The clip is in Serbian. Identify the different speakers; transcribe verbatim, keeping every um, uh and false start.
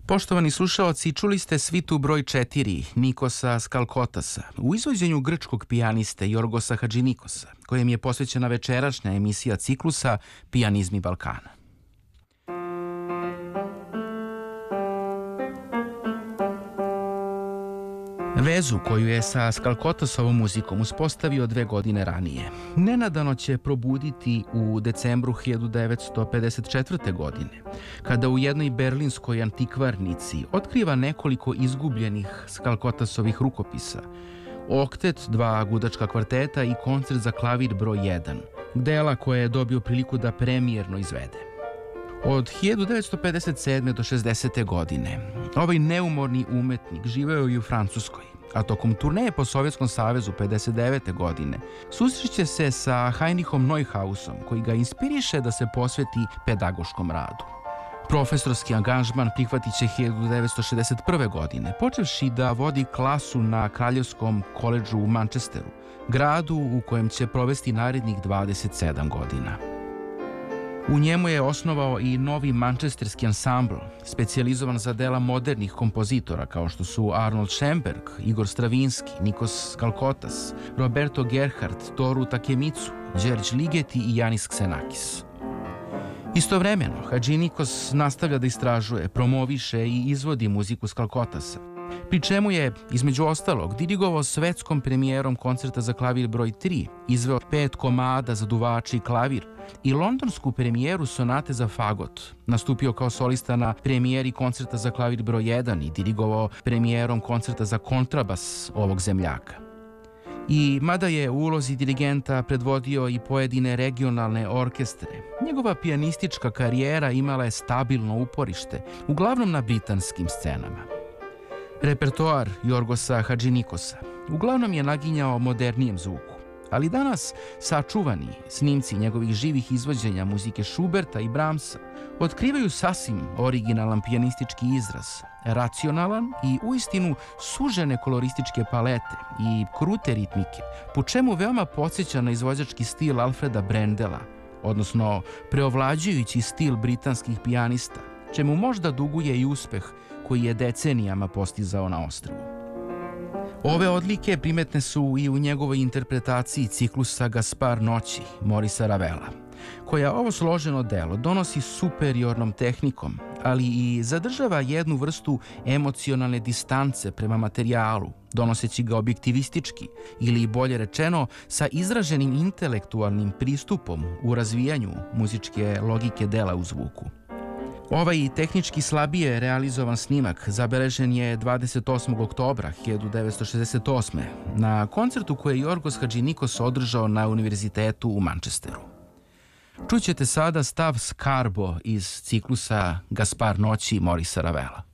Speaker 1: Poštovani slušaoci, čuli ste svitu broj četiri Nikosa Skalkotasa u izvođenju grčkog pijaniste Jorgosa Hadžinikosa, kojem je posvećena večerašnja emisija ciklusa Pijanizmi Balkana. Vezu koju je sa Skalkotasovom muzikom uspostavio dve godine ranije, nenadano će probuditi u decembru hiljadu devetsto pedeset četvrte. godine, kada u jednoj berlinskoj antikvarnici otkriva nekoliko izgubljenih Skalkotasovih rukopisa, oktet, dva gudačka kvarteta i koncert za klavir broj jedan, dela koje je dobio priliku da premijerno izvede. Od hiljadu devetsto pedeset sedme. do šezdesete. godine ovaj neumorni umetnik živeo je u Francuskoj, a tokom turneje po Sovjetskom savezu pedeset devete. godine susreće se sa Heinrichom Neuhausom, koji ga inspiriše da se posveti pedagoškom radu. Profesorski angažman prihvatit će hiljadu devetsto šezdeset prve. godine, počevši da vodi klasu na Kraljevskom koledžu u Manchesteru, gradu u kojem će provesti narednih dvadeset sedam godina. U njemu je osnovao i novi mančesterski ansambl, specijalizovan za dela modernih kompozitora kao što su Arnold Schoenberg, Igor Stravinski, Nikos Skalkotas, Roberto Gerhardt, Toru Takemitsu, Đerđ Ligeti i Janis Ksenakis. Istovremeno, Hadžinikos nastavlja da istražuje, promoviše i izvodi muziku Skalkotasa, pri čemu je, između ostalog, dirigovao svetskom premijerom koncerta za klavir broj tri, izveo pet komada za duvači i klavir i londonsku premijeru sonate za fagot, nastupio kao solista na premijeri koncerta za klavir broj jedan i dirigovao premijerom koncerta za kontrabas ovog zemljaka. I mada je u ulozi dirigenta predvodio i pojedine regionalne orkestre, njegova pijanistička karijera imala je stabilno uporište, uglavnom na britanskim scenama. Repertoar Jorgosa Hadžinikosa uglavnom je naginjao modernijem zvuku, ali danas sačuvani snimci njegovih živih izvođenja muzike Schuberta i Brahmsa otkrivaju sasvim originalan pijanistički izraz, racionalan i uistinu sužene kolorističke palete i krute ritmike, po čemu veoma podsjeća na izvođački stil Alfreda Brendela, odnosno preovlađujući stil britanskih pijanista, čemu možda duguje i uspeh koji je decenijama postizao na ostrvu. Ove odlike primetne su i u njegovoj interpretaciji ciklusa Gaspar noći Morisa Ravela, koja ovo složeno delo donosi superiornom tehnikom, ali i zadržava jednu vrstu emocionalne distance prema materijalu, donoseći ga objektivistički ili, bolje rečeno, sa izraženim intelektualnim pristupom u razvijanju muzičke logike dela u zvuku. Ovaj tehnički slabije realizovan snimak zabeležen je dvadeset osmog oktobra hiljadu devetsto šezdeset osme. na koncertu koje je Jorgos Hadžinikos održao na Univerzitetu u Manchesteru. Čućete sada stav Skarbo iz ciklusa Gaspar noći Morisa Ravela.